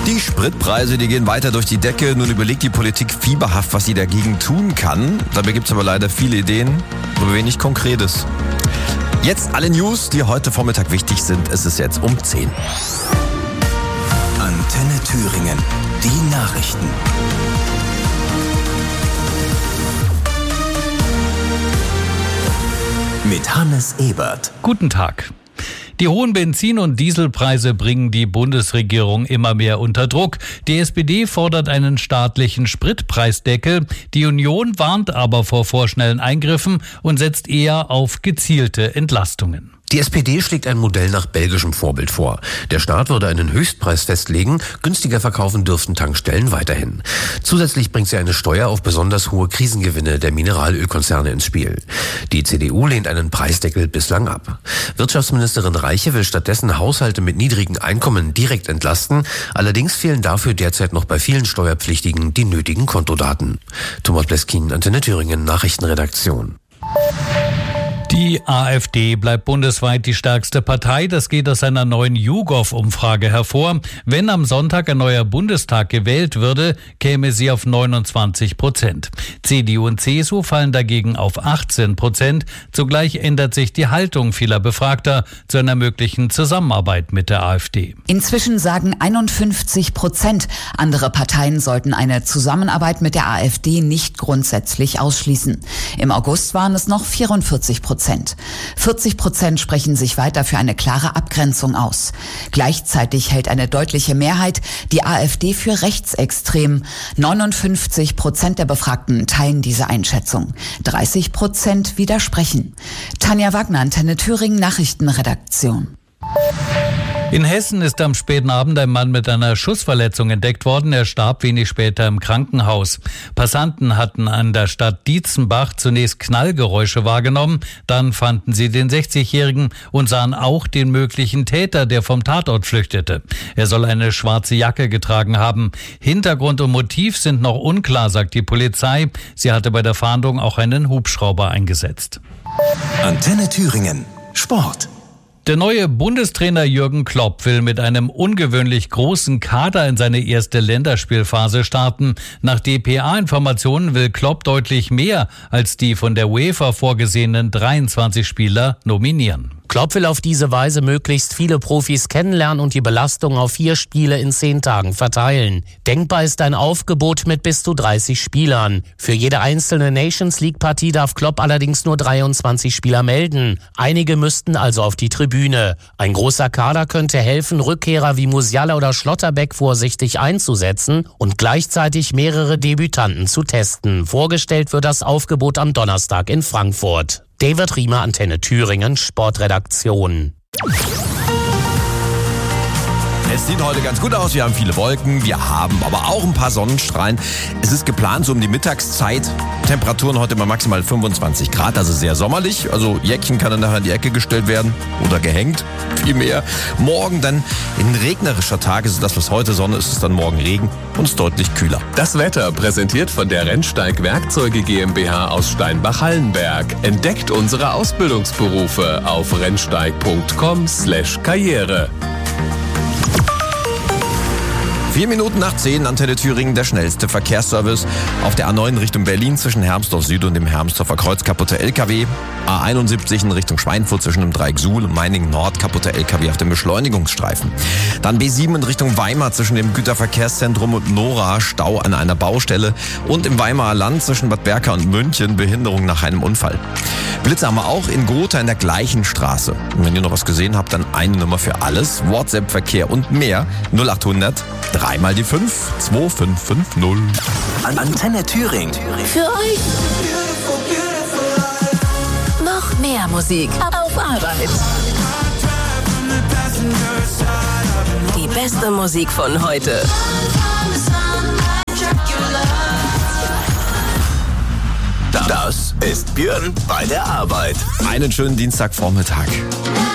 Die Spritpreise, die gehen weiter durch die Decke. Nun überlegt die Politik fieberhaft, was sie dagegen tun kann. Dabei gibt es aber leider viele Ideen, aber wenig Konkretes. Jetzt alle News, die heute Vormittag wichtig sind. Es ist jetzt um 10. Antenne Thüringen, die Nachrichten. Mit Hannes Ebert. Guten Tag. Die hohen Benzin- und Dieselpreise bringen die Bundesregierung immer mehr unter Druck. Die SPD fordert einen staatlichen Spritpreisdeckel. Die Union warnt aber vor vorschnellen Eingriffen und setzt eher auf gezielte Entlastungen. Die SPD schlägt ein Modell nach belgischem Vorbild vor. Der Staat würde einen Höchstpreis festlegen, günstiger verkaufen dürften Tankstellen weiterhin. Zusätzlich bringt sie eine Steuer auf besonders hohe Krisengewinne der Mineralölkonzerne ins Spiel. Die CDU lehnt einen Preisdeckel bislang ab. Wirtschaftsministerin Reiche will stattdessen Haushalte mit niedrigen Einkommen direkt entlasten. Allerdings fehlen dafür derzeit noch bei vielen Steuerpflichtigen die nötigen Kontodaten. Thomas Bleskin, Antenne Thüringen, Nachrichtenredaktion. Die AfD bleibt bundesweit die stärkste Partei. Das geht aus einer neuen YouGov-Umfrage hervor. Wenn am Sonntag ein neuer Bundestag gewählt würde, käme sie auf 29%. CDU und CSU fallen dagegen auf 18%. Zugleich ändert sich die Haltung vieler Befragter zu einer möglichen Zusammenarbeit mit der AfD. Inzwischen sagen 51%, andere Parteien sollten eine Zusammenarbeit mit der AfD nicht grundsätzlich ausschließen. Im August waren es noch 44%. 40% sprechen sich weiter für eine klare Abgrenzung aus. Gleichzeitig hält eine deutliche Mehrheit die AfD für rechtsextrem. 59% der Befragten teilen diese Einschätzung. 30% widersprechen. Tanja Wagner, Antenne Thüringen, Nachrichtenredaktion. In Hessen ist am späten Abend ein Mann mit einer Schussverletzung entdeckt worden. Er starb wenig später im Krankenhaus. Passanten hatten an der Stadt Dietzenbach zunächst Knallgeräusche wahrgenommen. Dann fanden sie den 60-Jährigen und sahen auch den möglichen Täter, der vom Tatort flüchtete. Er soll eine schwarze Jacke getragen haben. Hintergrund und Motiv sind noch unklar, sagt die Polizei. Sie hatte bei der Fahndung auch einen Hubschrauber eingesetzt. Antenne Thüringen, Sport. Der neue Bundestrainer Jürgen Klopp will mit einem ungewöhnlich großen Kader in seine erste Länderspielphase starten. Nach dpa-Informationen will Klopp deutlich mehr als die von der UEFA vorgesehenen 23 Spieler nominieren. Klopp will auf diese Weise möglichst viele Profis kennenlernen und die Belastung auf 4 Spiele in 10 Tagen verteilen. Denkbar ist ein Aufgebot mit bis zu 30 Spielern. Für jede einzelne Nations-League-Partie darf Klopp allerdings nur 23 Spieler melden. Einige müssten also auf die Tribüne. Ein großer Kader könnte helfen, Rückkehrer wie Musiala oder Schlotterbeck vorsichtig einzusetzen und gleichzeitig mehrere Debütanten zu testen. Vorgestellt wird das Aufgebot am Donnerstag in Frankfurt. David Riemer, Antenne Thüringen, Sportredaktion. Es sieht heute ganz gut aus, wir haben viele Wolken, wir haben aber auch ein paar Sonnenstrahlen. Es ist geplant so um die Mittagszeit. Temperaturen heute mal maximal 25 Grad, also sehr sommerlich. Also Jäckchen kann dann nachher in die Ecke gestellt werden oder gehängt, viel mehr. Morgen dann ein regnerischer Tag, ist das was heute Sonne ist, ist dann morgen Regen und es ist deutlich kühler. Das Wetter präsentiert von der Rennsteig Werkzeuge GmbH aus Steinbach-Hallenberg. Entdeckt unsere Ausbildungsberufe auf rennsteig.com/Karriere. 4 Minuten nach 10, Antenne Thüringen, der schnellste Verkehrsservice. Auf der A9 Richtung Berlin zwischen Hermsdorf Süd und dem Hermsdorfer Kreuz kaputte LKW. A71 in Richtung Schweinfurt zwischen dem Dreieck Suhl und Meiningen Nord kaputte LKW auf dem Beschleunigungsstreifen. Dann B7 in Richtung Weimar zwischen dem Güterverkehrszentrum und Nora, Stau an einer Baustelle. Und im Weimarer Land zwischen Bad Berka und München Behinderung nach einem Unfall. Blitze haben wir auch in Gotha in der gleichen Straße. Und wenn ihr noch was gesehen habt, dann eine Nummer für alles. WhatsApp-Verkehr und mehr. 0800 3 mal die 5 2550. Antenne Thüringen. Für euch. Noch mehr Musik auf Arbeit. Die beste Musik von heute. Das ist Björn bei der Arbeit. Einen schönen Dienstagvormittag.